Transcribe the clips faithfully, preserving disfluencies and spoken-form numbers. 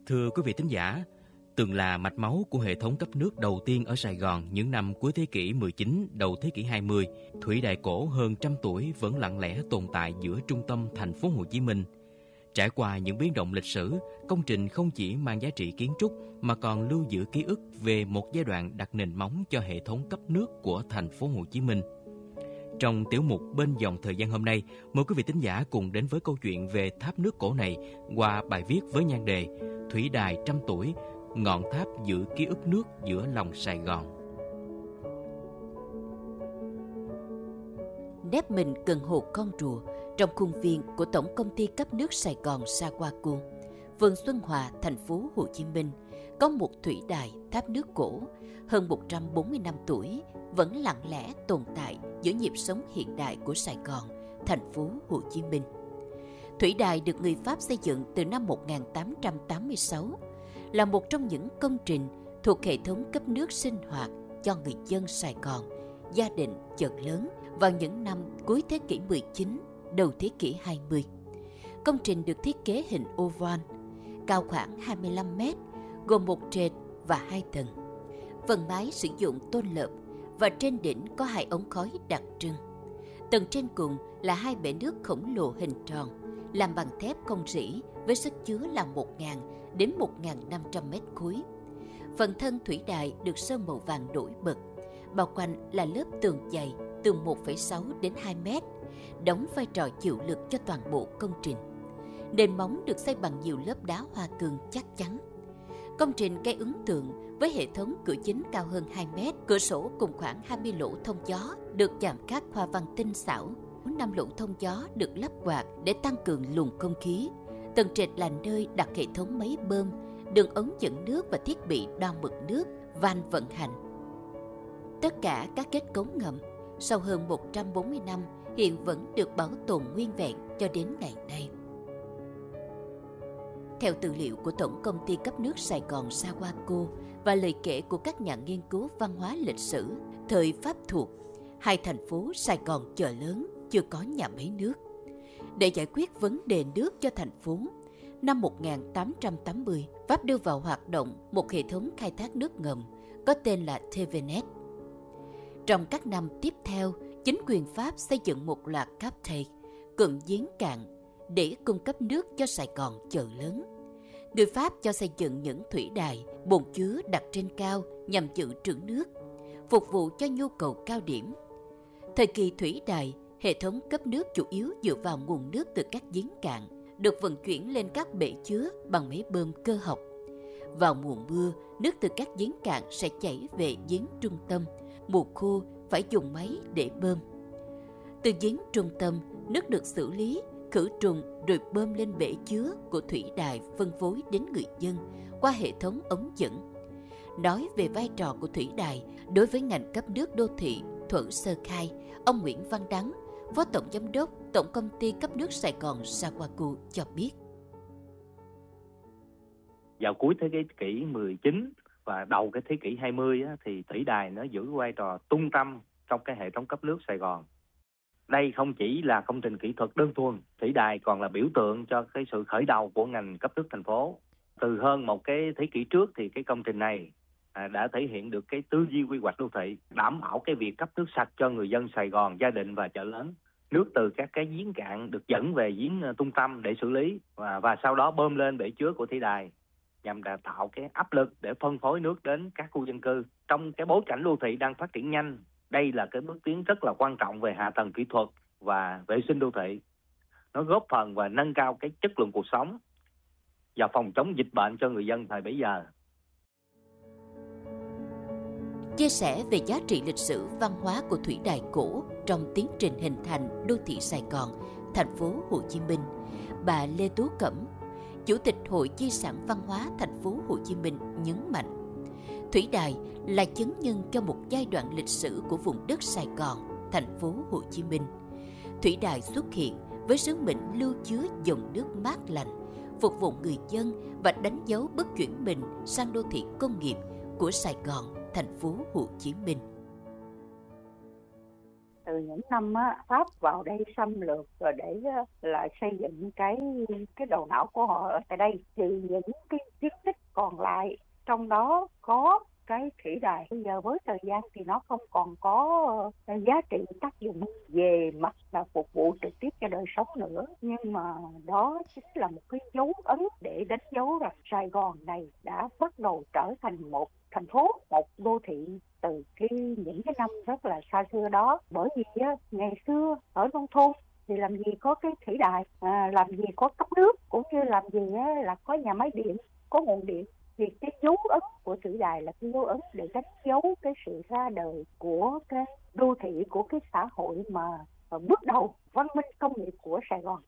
Thưa quý vị thính giả, từng là mạch máu của hệ thống cấp nước đầu tiên ở Sài Gòn những năm cuối thế kỷ mười chín, đầu thế kỷ hai mươi, thủy đài cổ hơn trăm tuổi vẫn lặng lẽ tồn tại giữa trung tâm thành phố Hồ Chí Minh. Trải qua những biến động lịch sử, công trình không chỉ mang giá trị kiến trúc mà còn lưu giữ ký ức về một giai đoạn đặt nền móng cho hệ thống cấp nước của thành phố Hồ Chí Minh. Trong tiểu mục Bên dòng thời gian hôm nay, mời quý vị thính giả cùng đến với câu chuyện về tháp nước cổ này qua bài viết với nhan đề Thủy đài trăm tuổi, ngọn tháp giữ ký ức nước giữa lòng Sài Gòn. Nép mình gần hồ Con Rùa, trong khuôn viên của Tổng Công ty Cấp nước Sài Gòn Sawako, phường Xuân Hòa, thành phố Hồ Chí Minh, có một thủy đài tháp nước cổ hơn một trăm bốn mươi năm tuổi vẫn lặng lẽ tồn tại giữa nhịp sống hiện đại của Sài Gòn, thành phố Hồ Chí Minh. Thủy đài được người Pháp xây dựng từ năm một nghìn tám trăm tám mươi sáu, là một trong những công trình thuộc hệ thống cấp nước sinh hoạt cho người dân Sài Gòn, gia đình, chợ lớn vào những năm cuối thế kỷ mười chín, đầu thế kỷ hai mươi. Công trình được thiết kế hình oval, cao khoảng hai mươi lăm mét, gồm một trệt và hai tầng. Phần mái sử dụng tôn lợp và trên đỉnh có hai ống khói đặc trưng. Tầng trên cùng là hai bể nước khổng lồ hình tròn, làm bằng thép không rỉ với sức chứa là một nghìn đến một nghìn năm trăm mét khối. Phần thân thủy đài được sơn màu vàng nổi bật, bao quanh là lớp tường dày từ một phẩy sáu đến hai mét, đóng vai trò chịu lực cho toàn bộ công trình. Nền móng được xây bằng nhiều lớp đá hoa cương chắc chắn. Công trình gây ấn tượng với hệ thống cửa chính cao hơn hai mét, cửa sổ cùng khoảng hai mươi lỗ thông gió được chạm khắc hoa văn tinh xảo. Năm lỗ thông gió được lắp quạt để tăng cường luồng không khí. Tầng trệt là nơi đặt hệ thống máy bơm, đường ống dẫn nước và thiết bị đo mực nước, van vận hành. Tất cả các kết cấu ngầm sau hơn một trăm bốn mươi năm hiện vẫn được bảo tồn nguyên vẹn cho đến ngày nay. Theo tư liệu của Tổng Công ty Cấp nước Sài Gòn Sawako và lời kể của các nhà nghiên cứu văn hóa lịch sử, thời Pháp thuộc, hai thành phố Sài Gòn chợ lớn chưa có nhà máy nước. Để giải quyết vấn đề nước cho thành phố, năm một nghìn tám trăm tám mươi, Pháp đưa vào hoạt động một hệ thống khai thác nước ngầm có tên là Tevenet. Trong các năm tiếp theo, chính quyền Pháp xây dựng một loạt captage, cụm giếng cạn để cung cấp nước cho Sài Gòn chợ lớn. Người Pháp cho xây dựng những thủy đài, bồn chứa đặt trên cao nhằm dự trữ nước, phục vụ cho nhu cầu cao điểm. Thời kỳ thủy đài, hệ thống cấp nước chủ yếu dựa vào nguồn nước từ các giếng cạn, được vận chuyển lên các bể chứa bằng máy bơm cơ học. Vào mùa mưa, nước từ các giếng cạn sẽ chảy về giếng trung tâm, mùa khô phải dùng máy để bơm. Từ giếng trung tâm, nước được xử lý, khử trùng rồi bơm lên bể chứa của thủy đài phân phối đến người dân qua hệ thống ống dẫn. Nói về vai trò của thủy đài đối với ngành cấp nước đô thị thuở sơ khai, ông Nguyễn Văn Đắng, Phó Tổng Giám đốc Tổng Công ty Cấp nước Sài Gòn Sawako cho biết. Vào cuối thế kỷ mười chín và đầu cái thế kỷ hai mươi á, thì thủy đài nó giữ vai trò trung tâm trong cái hệ thống cấp nước Sài Gòn. Đây không chỉ là công trình kỹ thuật đơn thuần, thủy đài còn là biểu tượng cho cái sự khởi đầu của ngành cấp nước thành phố. Từ hơn một cái thế kỷ trước thì cái công trình này à, đã thể hiện được cái tư duy quy hoạch đô thị, đảm bảo cái việc cấp nước sạch cho người dân Sài Gòn, gia đình và chợ lớn. Nước từ các cái giếng cạn được dẫn về giếng uh, trung tâm để xử lý và, và sau đó bơm lên bể chứa của thủy đài nhằm đã tạo cái áp lực để phân phối nước đến các khu dân cư. Trong cái bối cảnh đô thị đang phát triển nhanh, đây là cái bước tiến rất là quan trọng về hạ tầng kỹ thuật và vệ sinh đô thị. Nó góp phần và nâng cao cái chất lượng cuộc sống và phòng chống dịch bệnh cho người dân thời bấy giờ. Chia sẻ về giá trị lịch sử văn hóa của thủy đài cổ trong tiến trình hình thành đô thị Sài Gòn, thành phố Hồ Chí Minh, bà Lê Tú Cẩm, Chủ tịch Hội Di sản Văn hóa thành phố Hồ Chí Minh nhấn mạnh, thủy đài là chứng nhân cho một giai đoạn lịch sử của vùng đất Sài Gòn, thành phố Hồ Chí Minh. Thủy đài xuất hiện với sứ mệnh lưu chứa dòng nước mát lành, phục vụ người dân và đánh dấu bước chuyển mình sang đô thị công nghiệp của Sài Gòn, thành phố Hồ Chí Minh. Từ từ những năm á, Pháp vào đây xâm lược rồi để là xây dựng cái cái đầu não của họ ở tại đây, thì những cái di tích còn lại trong đó có cái thủy đài. Bây giờ với thời gian thì nó không còn có giá trị tác dụng về mặt là phục vụ trực tiếp cho đời sống nữa, nhưng mà đó chính là một cái dấu ấn để đánh dấu rằng Sài Gòn này đã bắt đầu trở thành một thành phố, một đô thị từ cái những cái năm rất là xa xưa đó. Bởi vì á, ngày xưa ở nông thôn thì làm gì có cái thủy đài, à, làm gì có cấp nước, cũng như làm gì á, là có nhà máy điện, có nguồn điện. Thì cái dấu ấn của thủy đài là cái dấu ấn để đánh dấu cái sự ra đời của cái đô thị, của cái xã hội mà bước đầu văn minh công nghiệp của Sài Gòn.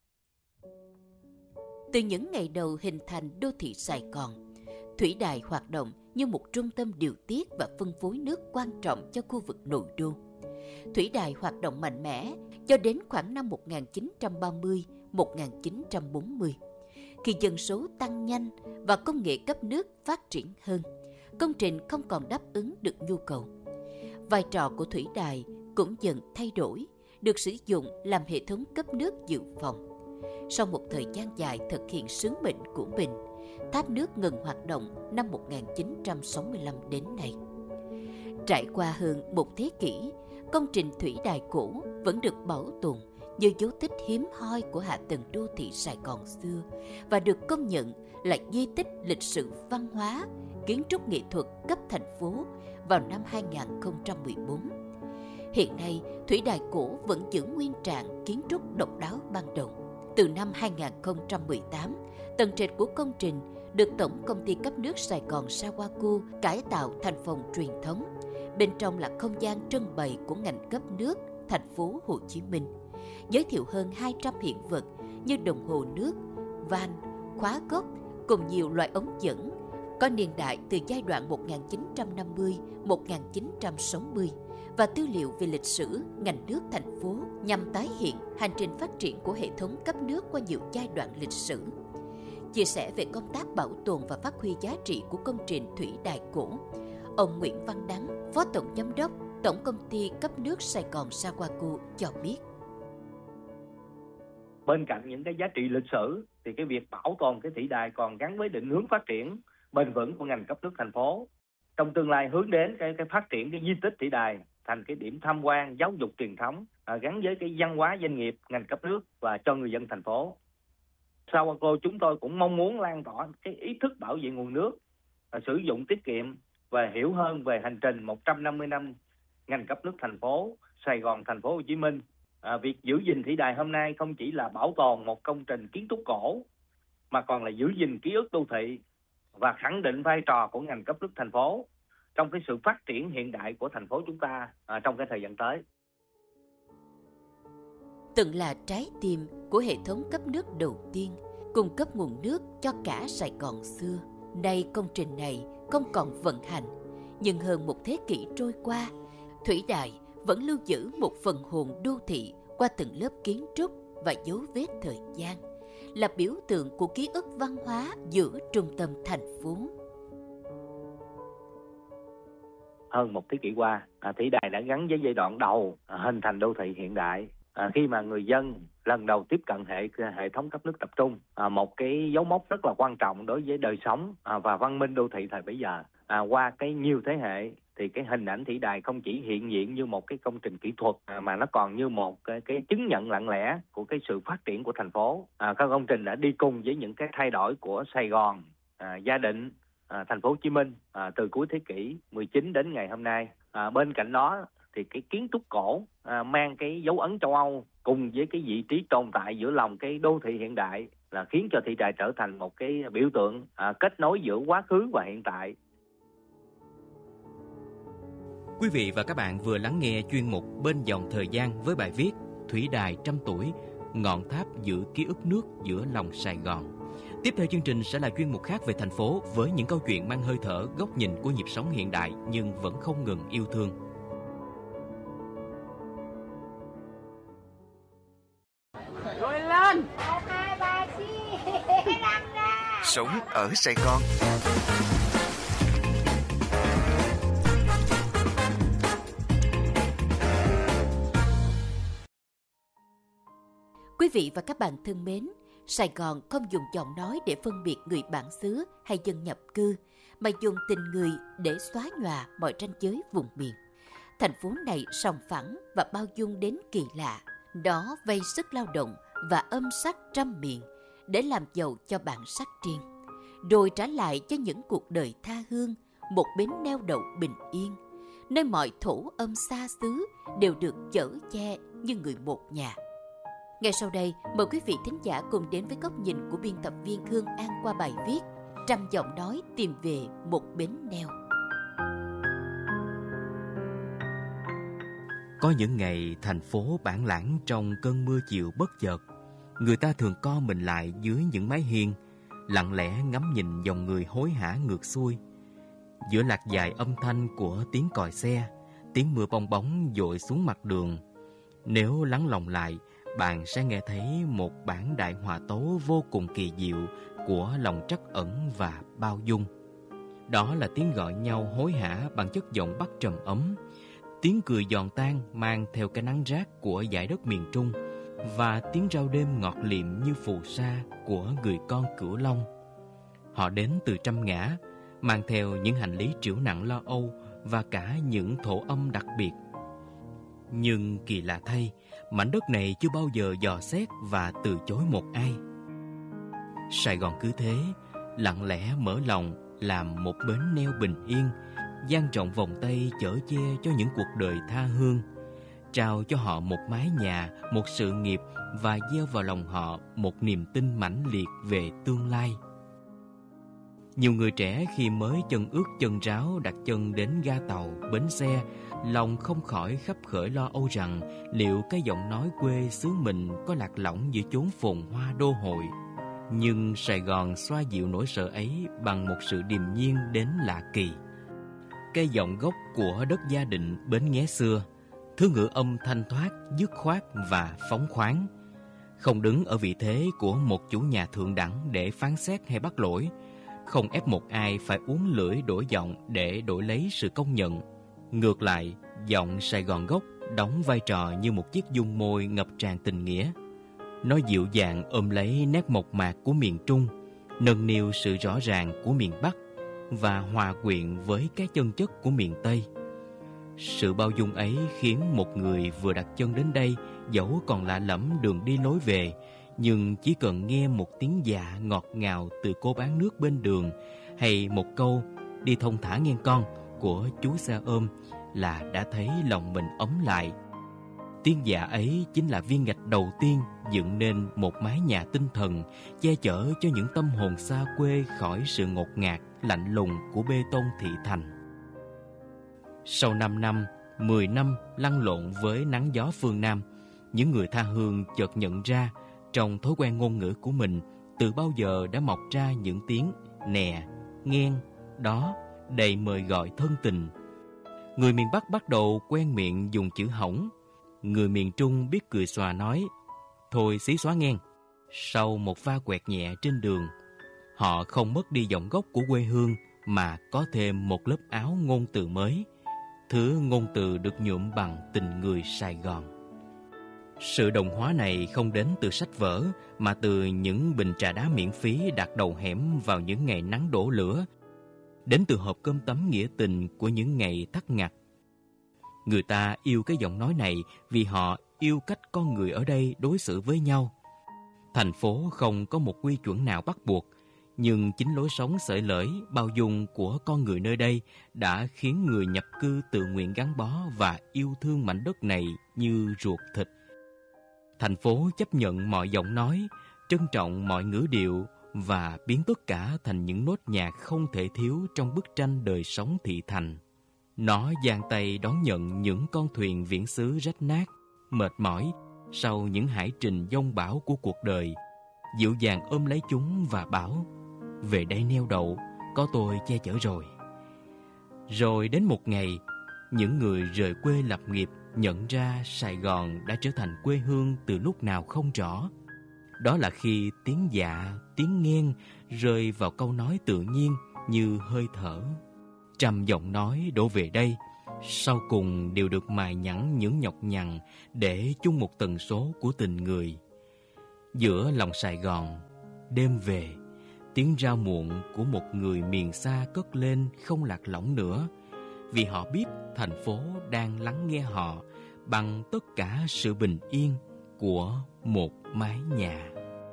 Từ những ngày đầu hình thành đô thị Sài Gòn, thủy đài hoạt động như một trung tâm điều tiết và phân phối nước quan trọng cho khu vực nội đô. Thủy đài hoạt động mạnh mẽ cho đến khoảng năm một nghìn chín trăm ba mươi đến một nghìn chín trăm bốn mươi. Khi dân số tăng nhanh và công nghệ cấp nước phát triển hơn, công trình không còn đáp ứng được nhu cầu. Vai trò của thủy đài cũng dần thay đổi, được sử dụng làm hệ thống cấp nước dự phòng. Sau một thời gian dài thực hiện sứ mệnh của mình, tháp nước ngừng hoạt động năm một nghìn chín trăm sáu mươi lăm đến nay. Trải qua hơn một thế kỷ, công trình thủy đài cổ vẫn được bảo tồn như dấu tích hiếm hoi của hạ tầng đô thị Sài Gòn xưa và được công nhận là di tích lịch sử văn hóa, kiến trúc nghệ thuật cấp thành phố vào năm hai nghìn không trăm mười bốn. Hiện nay, thủy đài cổ vẫn giữ nguyên trạng kiến trúc độc đáo ban đầu. Từ năm hai nghìn không trăm mười tám, tầng trệt của công trình được Tổng Công ty Cấp nước Sài Gòn Sawako cải tạo thành phòng truyền thống. Bên trong là không gian trưng bày của ngành cấp nước thành phố Hồ Chí Minh, giới thiệu hơn hai trăm hiện vật như đồng hồ nước, van, khóa gốc cùng nhiều loại ống dẫn có niên đại từ giai đoạn một nghìn chín trăm năm mươi đến một nghìn chín trăm sáu mươi và tư liệu về lịch sử ngành nước thành phố nhằm tái hiện hành trình phát triển của hệ thống cấp nước qua nhiều giai đoạn lịch sử. Chia sẻ về công tác bảo tồn và phát huy giá trị của công trình thủy đài cổ, ông Nguyễn Văn Đắng, Phó Tổng Giám đốc Tổng Công ty Cấp nước Sài Gòn Sawako cho biết. Bên cạnh những cái giá trị lịch sử thì cái việc bảo tồn cái thủy đài còn gắn với định hướng phát triển bền vững của ngành cấp nước thành phố. Trong tương lai hướng đến cái cái phát triển cái di tích thủy đài thành cái điểm tham quan giáo dục truyền thống à, gắn với cái văn hóa doanh nghiệp ngành cấp nước và cho người dân thành phố. Sawako chúng tôi cũng mong muốn lan tỏa cái ý thức bảo vệ nguồn nước, à, sử dụng tiết kiệm và hiểu hơn về hành trình một trăm năm mươi năm ngành cấp nước thành phố Sài Gòn thành phố Hồ Chí Minh. À, việc giữ gìn thủy đài hôm nay không chỉ là bảo tồn một công trình kiến trúc cổ mà còn là giữ gìn ký ức đô thị và khẳng định vai trò của ngành cấp nước thành phố trong cái sự phát triển hiện đại của thành phố chúng ta à, trong cái thời gian tới. Từng là trái tim của hệ thống cấp nước đầu tiên, cung cấp nguồn nước cho cả Sài Gòn xưa. Nay công trình này không còn vận hành, nhưng hơn một thế kỷ trôi qua, thủy đài vẫn lưu giữ một phần hồn đô thị qua từng lớp kiến trúc và dấu vết thời gian, là biểu tượng của ký ức văn hóa giữa trung tâm thành phố. Hơn một thế kỷ qua, à, thủy đài đã gắn với giai đoạn đầu à, hình thành đô thị hiện đại. À, khi mà người dân lần đầu tiếp cận hệ hệ thống cấp nước tập trung, à, một cái dấu mốc rất là quan trọng đối với đời sống à, và văn minh đô thị thời bấy giờ. À, qua cái nhiều thế hệ thì cái hình ảnh thủy đài không chỉ hiện diện như một cái công trình kỹ thuật à, mà nó còn như một cái, cái chứng nhận lặng lẽ của cái sự phát triển của thành phố. À, các công trình đã đi cùng với những cái thay đổi của Sài Gòn, à, Gia Định, à, thành phố Hồ Chí Minh à, từ cuối thế kỷ mười chín đến ngày hôm nay. À, bên cạnh đó thì cái kiến trúc cổ à, mang cái dấu ấn châu Âu cùng với cái vị trí tồn tại giữa lòng cái đô thị hiện đại là khiến cho thủy đài trở thành một cái biểu tượng à, kết nối giữa quá khứ và hiện tại. Quý vị và các bạn vừa lắng nghe chuyên mục Bên dòng thời gian với bài viết Thủy đài trăm tuổi, ngọn tháp giữ ký ức nước giữa lòng Sài Gòn. Tiếp theo chương trình sẽ là chuyên mục khác về thành phố với những câu chuyện mang hơi thở góc nhìn của nhịp sống hiện đại nhưng vẫn không ngừng yêu thương. Rồi lên! Sống ở Sài Gòn. Quý vị và các bạn thân mến, Sài Gòn không dùng giọng nói để phân biệt người bản xứ hay dân nhập cư, mà dùng tình người để xóa nhòa mọi ranh giới vùng miền. Thành phố này sòng phẳng và bao dung đến kỳ lạ. Đó vay sức lao động và âm sắc trăm miền để làm giàu cho bản sắc riêng, rồi trả lại cho những cuộc đời tha hương một bến neo đậu bình yên, nơi mọi thổ âm xa xứ đều được chở che như người một nhà. Ngay sau đây, mời quý vị thính giả cùng đến với góc nhìn của biên tập viên Hương An qua bài viết Trăm giọng nói tìm về một bến neo. Có những ngày thành phố bản lãng trong cơn mưa chiều bất chợt, người ta thường co mình lại dưới những mái hiên, lặng lẽ ngắm nhìn dòng người hối hả ngược xuôi. Giữa lạc dài âm thanh của tiếng còi xe, tiếng mưa bong bóng dội xuống mặt đường, nếu lắng lòng lại, bạn sẽ nghe thấy một bản đại hòa tấu vô cùng kỳ diệu của lòng trắc ẩn và bao dung. Đó là tiếng gọi nhau hối hả bằng chất giọng Bắc trầm ấm, tiếng cười giòn tan mang theo cái nắng rát của dải đất miền Trung, và tiếng rao đêm ngọt liệm như phù sa của người con Cửu Long. Họ đến từ trăm ngã, mang theo những hành lý trĩu nặng lo âu và cả những thổ âm đặc biệt. Nhưng kỳ lạ thay, mảnh đất này chưa bao giờ dò xét và từ chối một ai. Sài Gòn cứ thế, lặng lẽ mở lòng làm một bến neo bình yên, dang rộng vòng tay chở che cho những cuộc đời tha hương, trao cho họ một mái nhà, một sự nghiệp và gieo vào lòng họ một niềm tin mãnh liệt về tương lai. Nhiều người trẻ khi mới chân ướt chân ráo đặt chân đến ga tàu, bến xe, lòng không khỏi khấp khởi lo âu rằng liệu cái giọng nói quê xứ mình có lạc lõng giữa chốn phồn hoa đô hội. Nhưng Sài Gòn xoa dịu nỗi sợ ấy bằng một sự điềm nhiên đến lạ kỳ. Cái giọng gốc của đất Gia Định, Bến Nghé xưa, thứ ngữ âm thanh thoát, dứt khoát và phóng khoáng, không đứng ở vị thế của một chủ nhà thượng đẳng để phán xét hay bắt lỗi, không ép một ai phải uốn lưỡi đổi giọng để đổi lấy sự công nhận. Ngược lại, giọng Sài Gòn gốc đóng vai trò như một chiếc dung môi ngập tràn tình nghĩa. Nó dịu dàng ôm lấy nét mộc mạc của miền Trung, nâng niu sự rõ ràng của miền Bắc và hòa quyện với cái chân chất của miền Tây. Sự bao dung ấy khiến một người vừa đặt chân đến đây, dẫu còn lạ lẫm đường đi lối về, nhưng chỉ cần nghe một tiếng dạ ngọt ngào từ cô bán nước bên đường, hay một câu "đi thông thả nghe con" của chú xe ôm là đã thấy lòng mình ấm lại. Tiếng dạ ấy chính là viên gạch đầu tiên dựng nên một mái nhà tinh thần, che chở cho những tâm hồn xa quê khỏi sự ngột ngạt, lạnh lùng của bê tông thị thành. Sau năm năm, mười năm lăn lộn với nắng gió phương Nam, những người tha hương chợt nhận ra trong thói quen ngôn ngữ của mình từ bao giờ đã mọc ra những tiếng nè, nghen, đó đầy mời gọi thân tình. Người miền Bắc bắt đầu quen miệng dùng chữ hỏng. Người miền Trung biết cười xòa nói thôi xí xóa nhen sau một pha quẹt nhẹ trên đường. Họ không mất đi giọng gốc của quê hương mà có thêm một lớp áo ngôn từ mới, thứ ngôn từ được nhuộm bằng tình người Sài Gòn. Sự đồng hóa này không đến từ sách vở mà từ những bình trà đá miễn phí đặt đầu hẻm vào những ngày nắng đổ lửa, đến từ hộp cơm tấm nghĩa tình của những ngày thắt ngặt. Người ta yêu cái giọng nói này vì họ yêu cách con người ở đây đối xử với nhau. Thành phố không có một quy chuẩn nào bắt buộc, nhưng chính lối sống xởi lởi, bao dung của con người nơi đây đã khiến người nhập cư tự nguyện gắn bó và yêu thương mảnh đất này như ruột thịt. Thành phố chấp nhận mọi giọng nói, trân trọng mọi ngữ điệu và biến tất cả thành những nốt nhạc không thể thiếu trong bức tranh đời sống thị thành. Nó giang tay đón nhận những con thuyền viễn xứ rách nát, mệt mỏi sau những hải trình dông bão của cuộc đời, dịu dàng ôm lấy chúng và bảo: về đây neo đậu, có tôi che chở rồi. Rồi đến một ngày, những người rời quê lập nghiệp nhận ra Sài Gòn đã trở thành quê hương từ lúc nào không rõ. Đó là khi tiếng dạ, tiếng nghen rơi vào câu nói tự nhiên như hơi thở. Trăm giọng nói đổ về đây, sau cùng đều được mài nhẵn những nhọc nhằn để chung một tần số của tình người. Giữa lòng Sài Gòn, đêm về, tiếng rao muộn của một người miền xa cất lên không lạc lõng nữa, vì họ biết thành phố đang lắng nghe họ bằng tất cả sự bình yên của một mái nhà.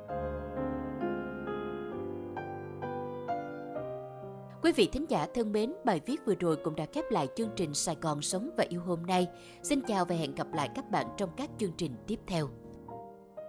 Quý vị thính giả thân mến, bài viết vừa rồi cũng đã khép lại chương trình Sài Gòn Sống và Yêu hôm nay. Xin chào và hẹn gặp lại các bạn trong các chương trình tiếp theo.